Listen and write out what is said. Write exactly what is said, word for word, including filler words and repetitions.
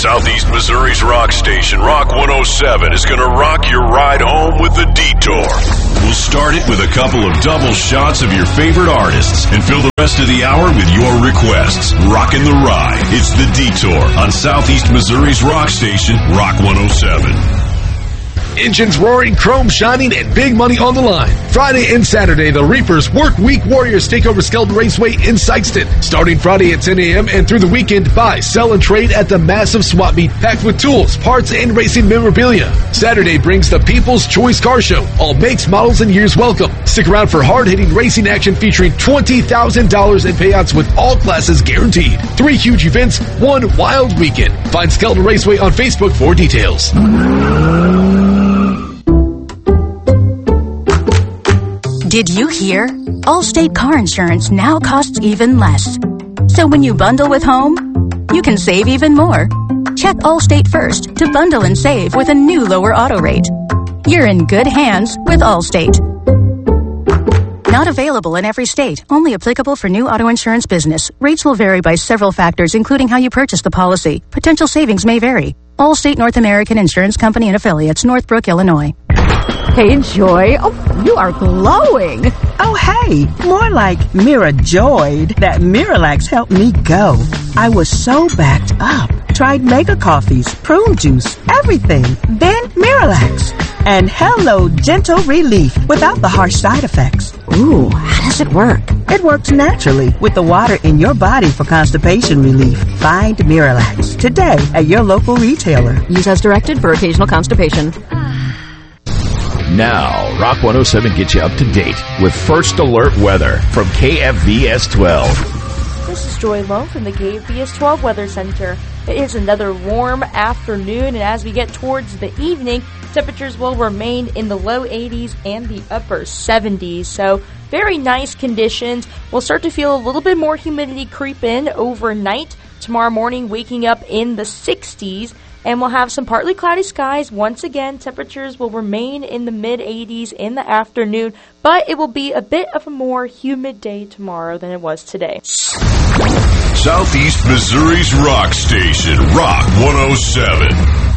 Southeast Missouri's rock station, Rock one oh seven, is going to rock your ride home with The Detour. We'll start it with a couple of double shots of your favorite artists and fill the rest of the hour with your requests. Rockin' the ride. It's The Detour on Southeast Missouri's rock station, Rock one oh seven. Engines roaring, chrome shining, and big money on the line. Friday and Saturday, the Reapers Work Week Warriors take over Skelton Raceway in Sikeston. Starting Friday at ten a.m. and through the weekend, buy, sell, and trade at the massive swap meet packed with tools, parts, and racing memorabilia. Saturday brings the People's Choice Car Show. All makes, models, and years welcome. Stick around for hard-hitting racing action featuring twenty thousand dollars in payouts with all classes guaranteed. Three huge events, one wild weekend. Find Skelton Raceway on Facebook for details. Did you hear? Allstate car insurance now costs even less. So when you bundle with home, you can save even more. Check Allstate first to bundle and save with a new lower auto rate. You're in good hands with Allstate. Not available in every state. Only applicable for new auto insurance business. Rates will vary by several factors, including how you purchase the policy. Potential savings may vary. Allstate North American Insurance Company and Affiliates, Northbrook, Illinois. Hey, Joy. Oh, you are glowing. Oh, hey. More like Mira joyed that Miralax helped me go. I was so backed up. Tried mega coffees, prune juice, everything. Then Miralax. And hello, gentle relief without the harsh side effects. Ooh, how does it work? It works naturally with the water in your body for constipation relief. Find Miralax today at your local retailer. Use as directed for occasional constipation. Now, Rock one oh seven gets you up to date with First Alert Weather from K F V S twelve. This is Joy Lowe from the K F V S twelve Weather Center. It is another warm afternoon, and as we get towards the evening, temperatures will remain in the low eighties and the upper seventies. So very nice conditions. We'll start to feel a little bit more humidity creep in overnight. Tomorrow morning, waking up in the sixties. And we'll have some partly cloudy skies. Once again, temperatures will remain in the mid-eighties in the afternoon, but it will be a bit of a more humid day tomorrow than it was today. Southeast Missouri's rock station, Rock one oh seven.